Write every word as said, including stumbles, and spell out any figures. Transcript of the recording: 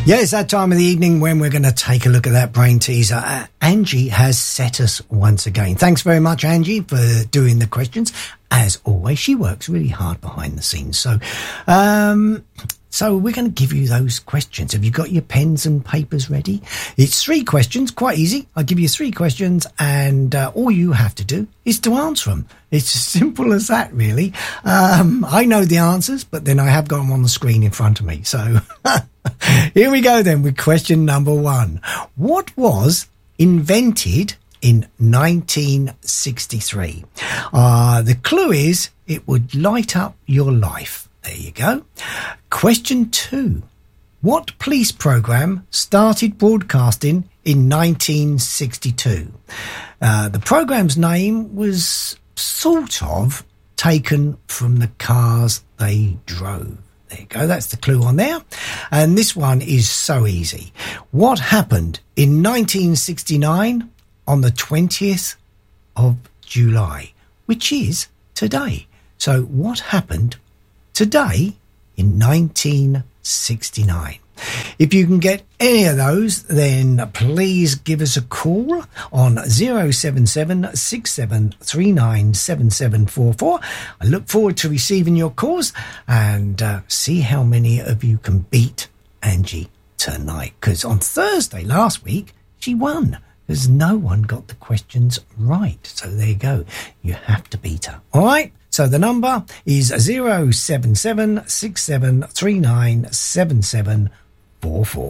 Yeah, it's that time of the evening when we're going to take a look at that brain teaser. Uh, Angie has set us once again. Thanks very much, Angie, for doing the questions. As always, she works really hard behind the scenes. So, um, so we're going to give you those questions. Have you got your pens and papers ready? It's three questions, quite easy. I'll give you three questions, and uh, all you have to do is to answer them. It's as simple as that, really. Um, I know the answers, but then I have got them on the screen in front of me. So here we go then with question number one. What was invented in nineteen sixty-three? Uh, the clue is it would light up your life. There you go. Question two. What police program started broadcasting in nineteen sixty-two? Uh, the program's name was sort of taken from the cars they drove. There you go. That's the clue on there. And this one is so easy. What happened in nineteen sixty-nine on the twentieth of July, which is today? So what happened today in nineteen sixty-nine? If you can get any of those, then please give us a call on zero seven seven, six seven three nine, seven seven four four. I look forward to receiving your calls and uh, see how many of you can beat Angie tonight. Because on Thursday last week, she won. Because no one got the questions right. So there you go. You have to beat her. All right? So the number is zero seven seven, six seven three nine, seven seven four four.